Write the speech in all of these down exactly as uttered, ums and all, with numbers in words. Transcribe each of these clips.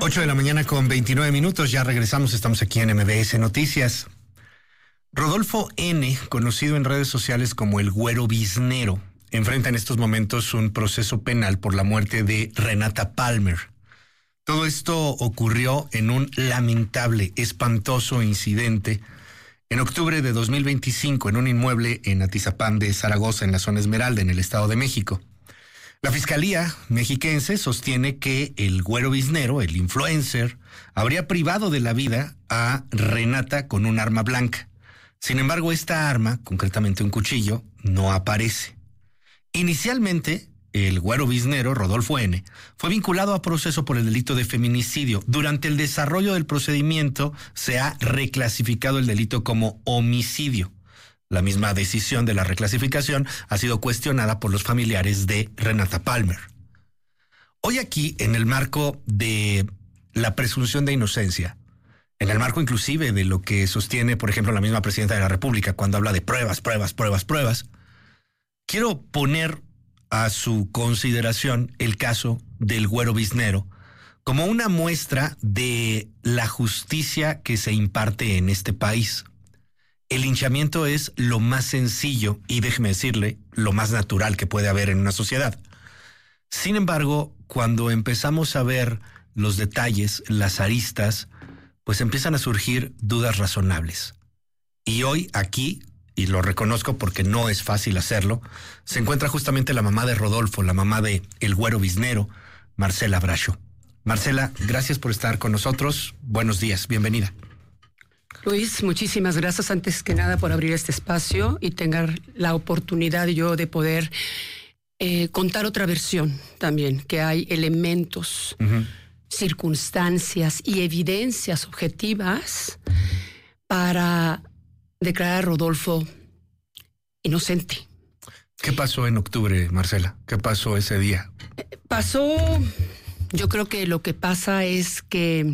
ocho de la mañana con veintinueve minutos, ya regresamos, estamos aquí en M B S Noticias. Rodolfo N., conocido en redes sociales como el Güero Biznero, enfrenta en estos momentos un proceso penal por la muerte de Renata Palmer. Todo esto ocurrió en un lamentable, espantoso incidente en octubre de dos mil veinticinco en un inmueble en Atizapán de Zaragoza, en la zona Esmeralda, en el Estado de México. La Fiscalía mexiquense sostiene que el Güero Biznero, el influencer, habría privado de la vida a Renata con un arma blanca. Sin embargo, esta arma, concretamente un cuchillo, no aparece. Inicialmente, el Güero Biznero, Rodolfo N., fue vinculado a proceso por el delito de feminicidio. Durante el desarrollo del procedimiento se ha reclasificado el delito como homicidio. La misma decisión de la reclasificación ha sido cuestionada por los familiares de Renata Palmer. Hoy aquí, en el marco de la presunción de inocencia, en el marco inclusive de lo que sostiene, por ejemplo, la misma presidenta de la República cuando habla de pruebas, pruebas, pruebas, pruebas, quiero poner a su consideración el caso del Güero Biznero como una muestra de la justicia que se imparte en este país. El linchamiento es lo más sencillo y, déjeme decirle, lo más natural que puede haber en una sociedad. Sin embargo, cuando empezamos a ver los detalles, las aristas, pues empiezan a surgir dudas razonables. Y hoy aquí, y lo reconozco porque no es fácil hacerlo, se encuentra justamente la mamá de Rodolfo, la mamá de el Güero Biznero, Marcela Bracho. Marcela, gracias por estar con nosotros. Buenos días, bienvenida. Luis, muchísimas gracias antes que nada por abrir este espacio y tener la oportunidad yo de poder eh, contar otra versión también, que hay elementos, uh-huh. circunstancias y evidencias objetivas para declarar a Rodolfo inocente. ¿Qué pasó en octubre, Marcela? ¿Qué pasó ese día? Eh, pasó, yo creo que lo que pasa es que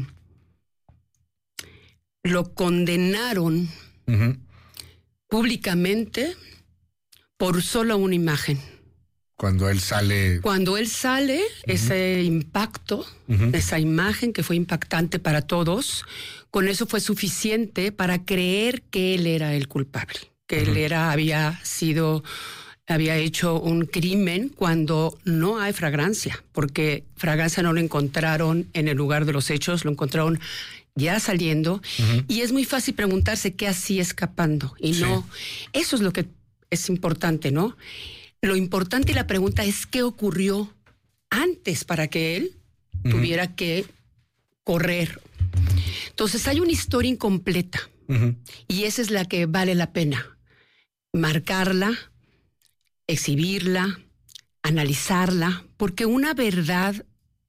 lo condenaron uh-huh. públicamente por solo una imagen. Cuando él sale... Cuando él sale, uh-huh. ese impacto, uh-huh. esa imagen que fue impactante para todos, con eso fue suficiente para creer que él era el culpable, que uh-huh. él era, había sido, había hecho un crimen cuando no hay fragancia, porque fragancia no lo encontraron en el lugar de los hechos, lo encontraron ya saliendo, uh-huh. y es muy fácil preguntarse qué hacía escapando, y sí. no, eso es lo que es importante, ¿no? Lo importante y la pregunta es qué ocurrió antes para que él uh-huh. tuviera que correr. Entonces hay una historia incompleta, uh-huh. y esa es la que vale la pena marcarla, exhibirla, analizarla, porque una verdad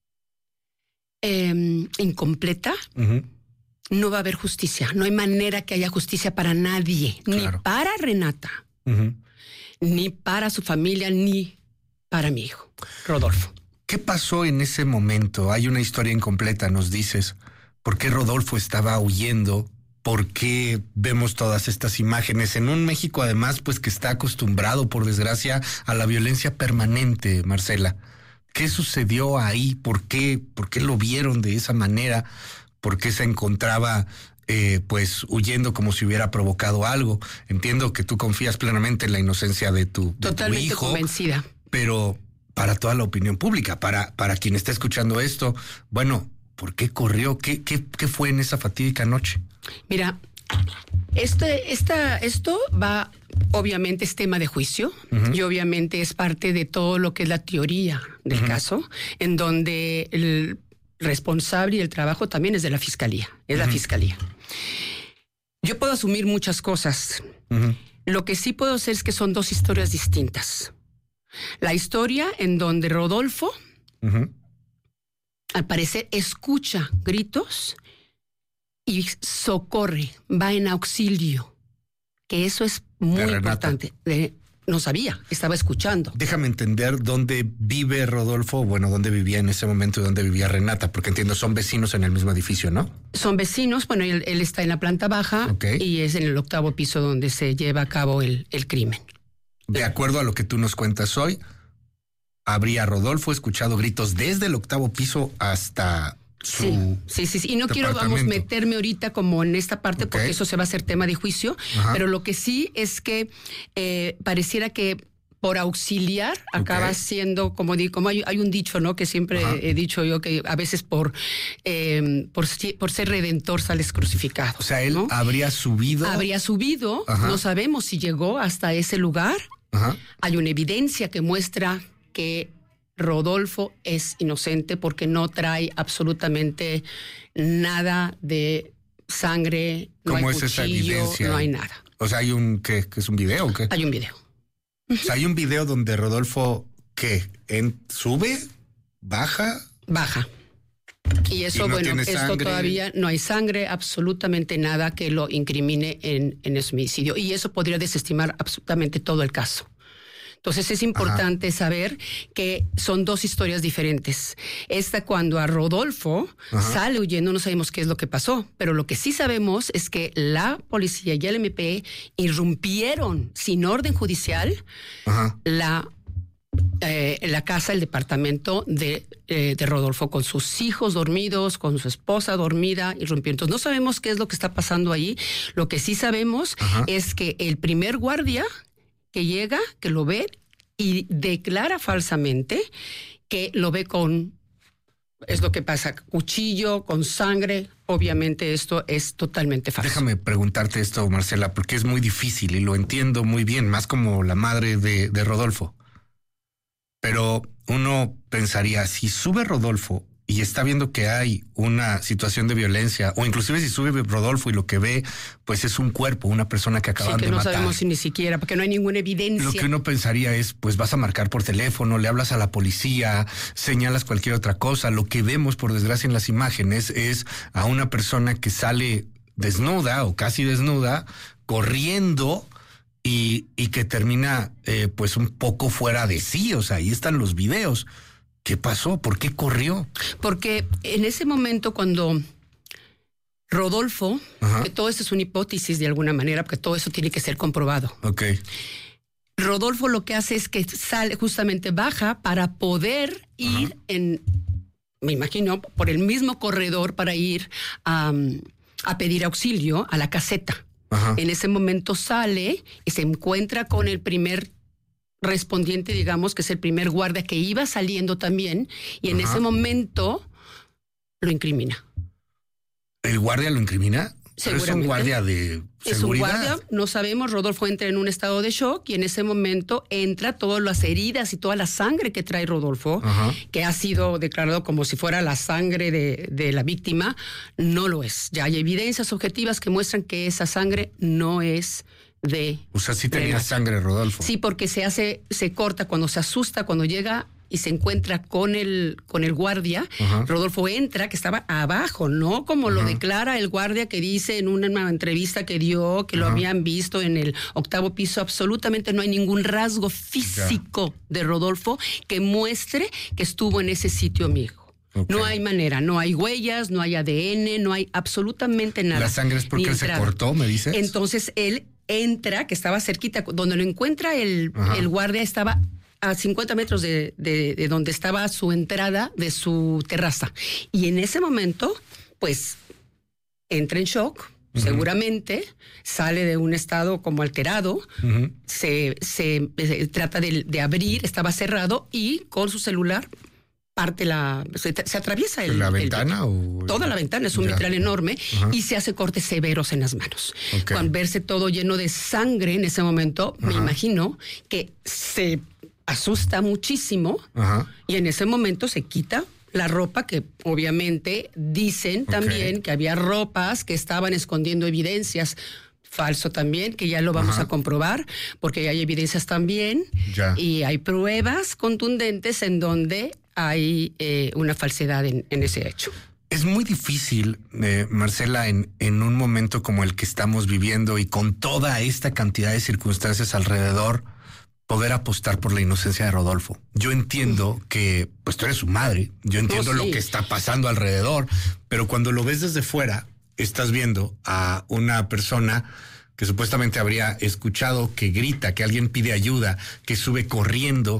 eh, incompleta uh-huh. no va a haber justicia. No hay manera que haya justicia para nadie, claro. ni para Renata, uh-huh. ni para su familia, ni para mi hijo, Rodolfo. ¿Qué pasó en ese momento? Hay una historia incompleta, nos dices. ¿Por qué Rodolfo estaba huyendo? ¿Por qué vemos todas estas imágenes en un México, además, pues que está acostumbrado, por desgracia, a la violencia permanente, Marcela? ¿Qué sucedió ahí? ¿Por qué, por qué lo vieron de esa manera? ¿Por qué se encontraba eh, pues huyendo como si hubiera provocado algo? Entiendo que tú confías plenamente en la inocencia de tu, de Totalmente tu hijo. Convencida. Pero para toda la opinión pública, para, para quien está escuchando esto, bueno, ¿por qué corrió? ¿Qué, qué, qué fue en esa fatídica noche? Mira, este, esta, esto va, obviamente es tema de juicio, uh-huh. y obviamente es parte de todo lo que es la teoría del uh-huh. caso, en donde el responsable y el trabajo también es de la fiscalía, es uh-huh. la fiscalía. Yo puedo asumir muchas cosas. Uh-huh. Lo que sí puedo hacer es que son dos historias distintas. La historia en donde Rodolfo, uh-huh. al parecer, escucha gritos y socorre, va en auxilio, que eso es muy de importante. De, no sabía, estaba escuchando. Déjame entender dónde vive Rodolfo, bueno, dónde vivía en ese momento y dónde vivía Renata, porque entiendo, son vecinos en el mismo edificio, ¿no? Son vecinos, bueno, él, él está en la planta baja, okay. y es en el octavo piso donde se lleva a cabo el, el crimen. De acuerdo a lo que tú nos cuentas hoy, habría Rodolfo escuchado gritos desde el octavo piso hasta Sí, sí, sí, sí. Y no quiero, vamos, meterme ahorita como en esta parte, okay, porque eso se va a hacer tema de juicio. Ajá. Pero lo que sí es que eh, pareciera que por auxiliar acaba okay. siendo, como, como hay, hay un dicho, ¿no? Que siempre Ajá. he dicho yo, que a veces por, eh, por, por ser redentor sales crucificado. O sea, él ¿no? habría subido. Habría subido, Ajá. no sabemos si llegó hasta ese lugar. Ajá. Hay una evidencia que muestra que Rodolfo es inocente porque no trae absolutamente nada de sangre, no hay cuchillo, esa evidencia? No hay nada. O sea, hay un, ¿qué? ¿Es un video o qué? Hay un video. O sea, hay un video donde Rodolfo, ¿qué? ¿En, ¿Sube? ¿Baja? Baja. Y eso, ¿Y no bueno, esto sangre? Todavía no hay sangre, absolutamente nada que lo incrimine en, en ese homicidio. Y eso podría desestimar absolutamente todo el caso. Entonces es importante Ajá. saber que son dos historias diferentes. Esta cuando a Rodolfo Ajá. sale huyendo, no sabemos qué es lo que pasó, pero lo que sí sabemos es que la policía y el M P irrumpieron sin orden judicial Ajá. la eh, la casa, el departamento de, eh, de Rodolfo, con sus hijos dormidos, con su esposa dormida, irrumpió. Entonces no sabemos qué es lo que está pasando ahí. Lo que sí sabemos Ajá. es que el primer guardia que llega, que lo ve y declara falsamente que lo ve con, es lo que pasa, cuchillo, con sangre. Obviamente esto es totalmente falso. Déjame preguntarte esto, Marcela, porque es muy difícil y lo entiendo muy bien, más como la madre de, de Rodolfo. Pero uno pensaría, si sube Rodolfo y está viendo que hay una situación de violencia, o inclusive si sube Rodolfo y lo que ve, pues es un cuerpo, una persona que acaban sí, que de no matar. No sabemos si ni siquiera, porque no hay ninguna evidencia. Lo que uno pensaría es, pues vas a marcar por teléfono, le hablas a la policía, señalas cualquier otra cosa. Lo que vemos, por desgracia, en las imágenes es a una persona que sale desnuda o casi desnuda, corriendo y, y que termina eh, pues un poco fuera de sí. O sea, ahí están los videos. ¿Qué pasó? ¿Por qué corrió? Porque en ese momento cuando Rodolfo, Ajá. que todo esto es una hipótesis de alguna manera, porque todo eso tiene que ser comprobado. Ok. Rodolfo lo que hace es que sale, justamente baja para poder ir Ajá. en, me imagino, por el mismo corredor para ir a, a pedir auxilio a la caseta. Ajá. En ese momento sale y se encuentra con el primer respondiente, digamos, que es el primer guardia que iba saliendo también, y en Ajá. ese momento lo incrimina. ¿El guardia lo incrimina? ¿Pero es un guardia de seguridad? Es un guardia, no sabemos. Rodolfo entra en un estado de shock y en ese momento entra todas las heridas y toda la sangre que trae Rodolfo, Ajá. que ha sido declarado como si fuera la sangre de, de la víctima. No lo es. Ya hay evidencias objetivas que muestran que esa sangre no es de... O sea, sí tenía sangre, Rodolfo. Sí, porque se hace, se corta cuando se asusta, cuando llega y se encuentra con el, con el guardia. Ajá. Rodolfo entra, que estaba abajo, ¿no? Como Ajá. lo declara el guardia, que dice en una entrevista que dio, que Ajá. lo habían visto en el octavo piso. Absolutamente no hay ningún rasgo físico ya. de Rodolfo que muestre que estuvo en ese sitio, amigo. Okay. No hay manera, no hay huellas, no hay A D N, no hay absolutamente nada. ¿La sangre es porque él se cortó, me dices? Entonces él entra, que estaba cerquita, donde lo encuentra el, el guardia, estaba a cincuenta metros de, de, de donde estaba su entrada de su terraza. Y en ese momento, pues, entra en shock, uh-huh. seguramente, sale de un estado como alterado, uh-huh. se, se, se trata de, de abrir, estaba cerrado, y con su celular parte la, se, se atraviesa el, ¿La ventana? El, o toda la ventana, es un vitral enorme, uh-huh. y se hace cortes severos en las manos. Okay. Con verse todo lleno de sangre en ese momento, uh-huh. me imagino que se asusta muchísimo, uh-huh. y en ese momento se quita la ropa, que obviamente dicen okay. también que había ropas que estaban escondiendo evidencias. Falso también, que ya lo vamos Ajá. a comprobar, porque hay evidencias también, ya. y hay pruebas contundentes en donde hay eh, una falsedad en, en ese hecho. Es muy difícil, eh, Marcela, en, en un momento como el que estamos viviendo y con toda esta cantidad de circunstancias alrededor, poder apostar por la inocencia de Rodolfo. Yo entiendo que, pues tú eres su madre, yo entiendo oh, sí. lo que está pasando alrededor, pero cuando lo ves desde fuera, estás viendo a una persona que supuestamente habría escuchado que grita, que alguien pide ayuda, que sube corriendo,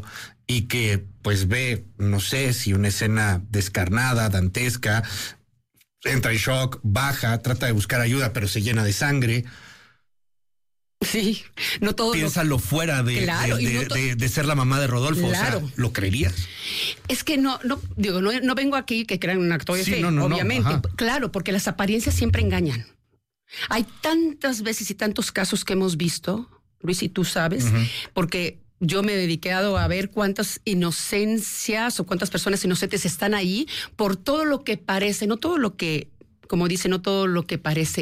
y que pues ve, no sé, si una escena descarnada, dantesca, entra en shock, baja, trata de buscar ayuda, pero se llena de sangre. Sí, no todo. Piénsalo lo... fuera de, claro, de, de, no to... de, de ser la mamá de Rodolfo. Claro. O sea, ¿lo creerías? Es que no, no, digo, no, no vengo aquí que crean un acto de sí, fe, no, no, obviamente. No, claro, porque las apariencias siempre engañan. Hay tantas veces y tantos casos que hemos visto, Luis, y tú sabes, uh-huh. porque yo me he dedicado a ver cuántas inocencias o cuántas personas inocentes están ahí por todo lo que parece, no todo lo que, como dice, no todo lo que parece